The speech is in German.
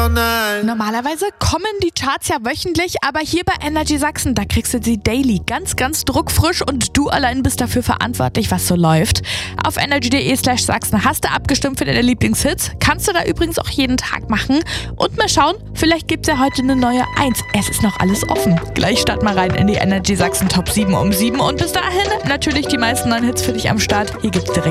sensationell. Normalerweise kommen die Charts ja wöchentlich, aber hier bei Energy Sachsen, da kriegst du sie daily, ganz, ganz druckfrisch und du allein bist dafür verantwortlich, was so läuft. Auf energy.de/Sachsen hast du abgestimmt für deine Lieblingshits, kannst du da übrigens auch jeden Tag machen und mal schauen, vielleicht gibt's ja heute eine neue 1. Es ist noch alles offen. Gleich starten wir rein in die Energy Sachsen Top 7 um 7 und bis dahin natürlich die meisten neuen Hits für dich am Start. Hier gibt's direkt